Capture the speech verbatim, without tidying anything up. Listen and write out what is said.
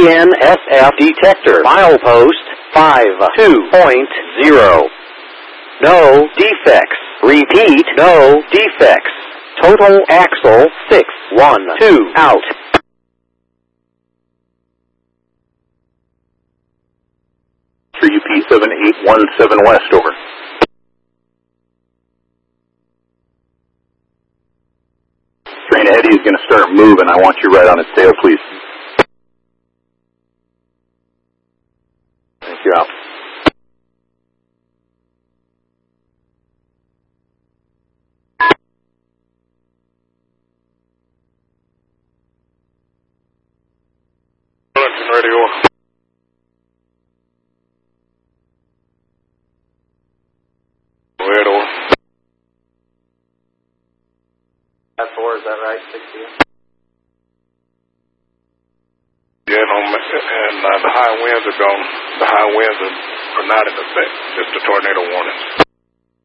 N S F detector. Milepost five two point zero. No defects. Repeat, no defects. Total axle six one two out. U P seven eight one seven West, over. Train ahead is going to start moving. I want you right on its tail, please. Thank you, out. Radio. Radio. That's four, is that right? sixty? Yeah, no, and uh, the high winds are gone. The high winds are, are not in effect. Just a tornado warning.